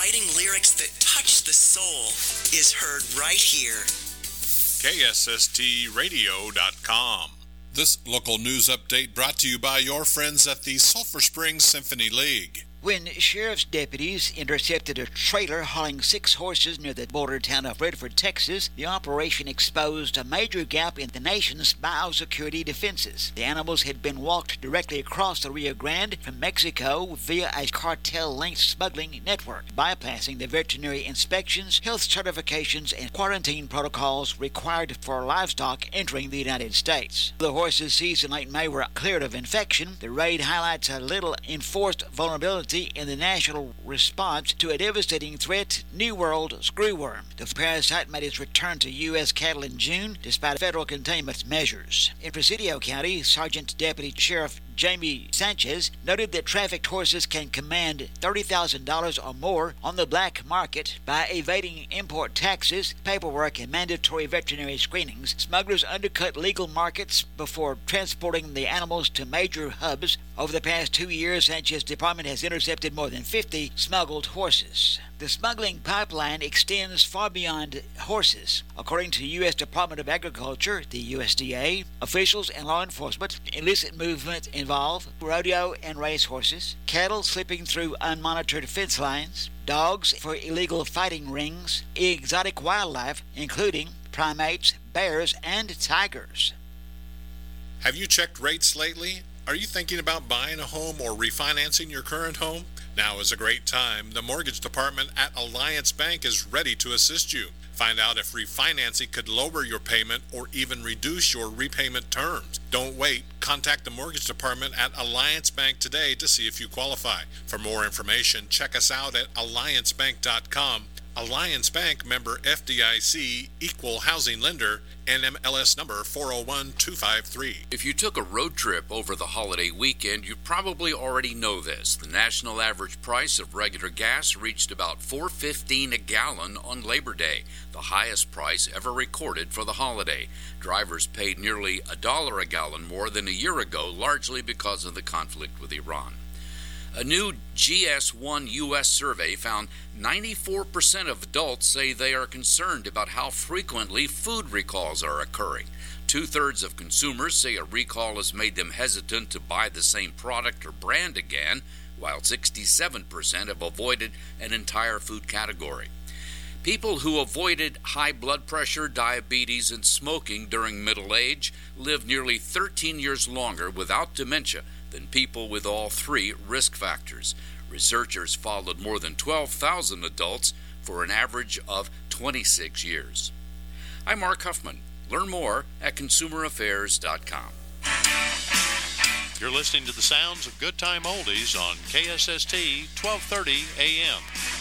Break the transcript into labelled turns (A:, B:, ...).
A: writing lyrics that touch the soul is heard right here.
B: KSSTradio.com. This local news update brought to you by your friends at the Sulphur Springs Symphony League.
C: When sheriff's deputies intercepted a trailer hauling 6 horses near the border town of Redford, Texas, the operation exposed a major gap in the nation's biosecurity defenses. The animals had been walked directly across the Rio Grande from Mexico via a cartel-linked smuggling network, bypassing the veterinary inspections, health certifications, and quarantine protocols required for livestock entering the United States. The horses seized in late May were cleared of infection. The raid highlights a little enforced vulnerability in the national response to a devastating threat, New World screwworm. The parasite made its return to U.S. cattle in June despite federal containment measures. In Presidio County, Sergeant Deputy Sheriff Jamie Sanchez noted that trafficked horses can command $30,000 or more on the black market by evading import taxes, paperwork, and mandatory veterinary screenings. Smugglers undercut legal markets before transporting the animals to major hubs. Over the past 2 years, Sanchez's department has intercepted more than 50 smuggled horses. The smuggling pipeline extends far beyond horses. According to the U.S. Department of Agriculture, the USDA, officials and law enforcement, illicit movement involve rodeo and race horses, cattle slipping through unmonitored fence lines, dogs for illegal fighting rings, exotic wildlife, including primates, bears, and tigers.
B: Have you checked rates lately? Are you thinking about buying a home or refinancing your current home? Now is a great time. The mortgage department at Alliance Bank is ready to assist you. Find out if refinancing could lower your payment or even reduce your repayment terms. Don't wait. Contact the mortgage department at Alliance Bank today to see if you qualify. For more information, check us out at alliancebank.com. Alliance Bank, member FDIC, equal housing lender, NMLS number 401253.
D: If you took a road trip over the holiday weekend, you probably already know this. The national average price of regular gas reached about $4.15 a gallon on Labor Day, the highest price ever recorded for the holiday. Drivers paid nearly $1 a gallon more than a year ago, largely because of the conflict with Iran. A new GS1 U.S. survey found 94% of adults say they are concerned about how frequently food recalls are occurring. 2/3 of consumers say a recall has made them hesitant to buy the same product or brand again, while 67% have avoided an entire food category. People who avoided high blood pressure, diabetes, and smoking during middle age live nearly 13 years longer without dementia than people with all 3 risk factors. Researchers followed more than 12,000 adults for an average of 26 years. I'm Mark Huffman. Learn more at consumeraffairs.com.
E: You're listening to the sounds of Good Time Oldies on KSST 1230 AM.